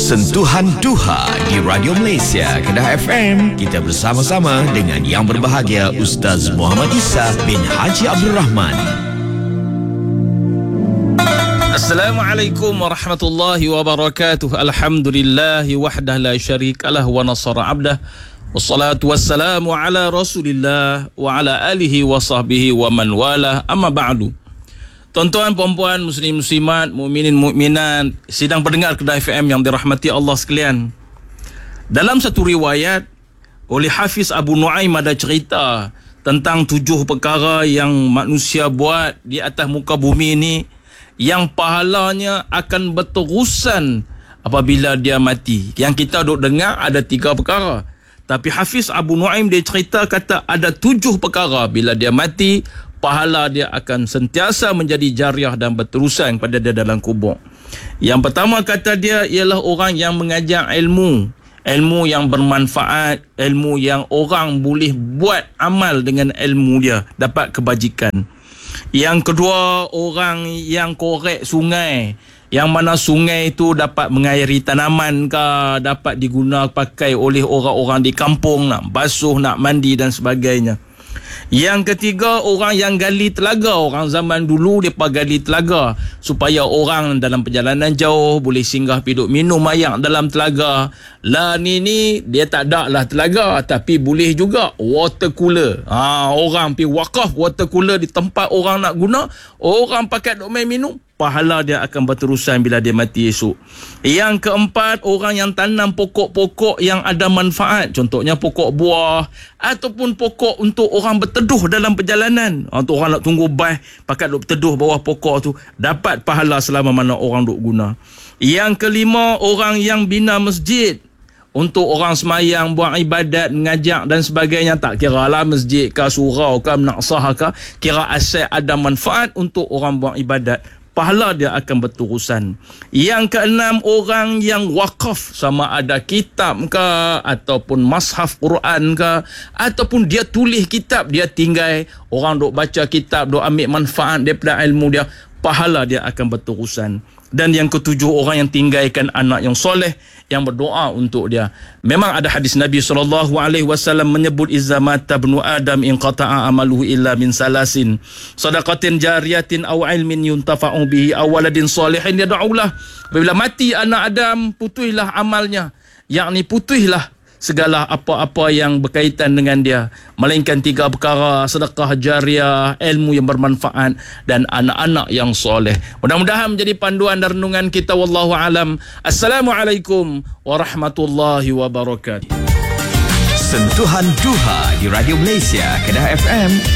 Sentuhan Duha di Radio Malaysia Kedah FM. Kita bersama-sama dengan yang berbahagia Ustaz Muhammad Isa bin Haji Abdul Rahman. Assalamualaikum warahmatullahi wabarakatuh. Alhamdulillahi wahdah la syarikalah wa nasara abdah. Wassalatu wassalamu ala rasulillah wa ala alihi wa sahbihi wa man wala. Amma ba'du. Tuan-tuan, puan-puan, muslim-muslimat, mukminin mukminat, sidang pendengar Kedah FM yang dirahmati Allah sekalian. Dalam satu riwayat oleh Hafiz Abu Nuaim ada cerita tentang 7 perkara yang manusia buat di atas muka bumi ini yang pahalanya akan berterusan apabila dia mati. Yang kita duk dengar ada 3 perkara. Tapi Hafiz Abu Nuaim dia cerita kata ada 7 perkara bila dia mati, pahala dia akan sentiasa menjadi jariah dan berterusan pada dia dalam kubur. Yang pertama kata dia ialah orang yang mengajar ilmu yang bermanfaat, ilmu yang orang boleh buat amal dengan ilmu dia, dapat kebajikan. Yang kedua, orang yang korek sungai, yang mana sungai itu dapat mengairi tanaman ke, dapat digunakan pakai oleh orang-orang di kampung, nak basuh, nak mandi dan sebagainya. Yang ketiga, orang yang gali telaga. Orang zaman dulu mereka gali telaga supaya orang dalam perjalanan jauh boleh singgah piduk minum air dalam telaga. Lah ni dia tak ada lah telaga, tapi boleh juga water cooler. Orang pergi wakaf water cooler di tempat orang nak guna, orang pakai duk main minum, pahala dia akan berterusan bila dia mati esok. Yang keempat, orang yang tanam pokok-pokok yang ada manfaat. Contohnya pokok buah ataupun pokok untuk orang berteduh dalam perjalanan. Untuk orang nak tunggu bas, pakai duk berteduh bawah pokok tu, dapat pahala selama mana orang duk guna. Yang kelima, orang yang bina masjid untuk orang semayang, buat ibadat, mengajak dan sebagainya. Tak kira lah masjid ke, surau ke, menaksah ke, kira asal ada manfaat untuk orang buat ibadat, pahala dia akan berterusan. Yang keenam, orang yang wakaf, sama ada kitab ke ataupun mushaf Quran ke, ataupun dia tulis kitab, dia tinggal, orang duk baca kitab, duk ambil manfaat daripada ilmu dia, pahala dia akan berterusan. Dan yang ketujuh, orang yang tinggalkan anak yang soleh, yang berdoa untuk dia. Memang ada hadis Nabi SAW menyebut iza mata ibnu Adam inqata'a amaluhu illa min salasin, sadaqatin jariyatin aw ilmin yuntafa'u bihi aw waladin salihin yad'ulah. Apabila mati anak Adam, putuslah amalnya, yakni putuslah segala apa-apa yang berkaitan dengan dia, melainkan 3 perkara: sedekah jariah, ilmu yang bermanfaat dan anak-anak yang soleh. Mudah-mudahan menjadi panduan dan renungan kita. Wallahu alam. Assalamualaikum warahmatullahi wabarakatuh. Sentuhan Duha di Radio Malaysia Kedah FM.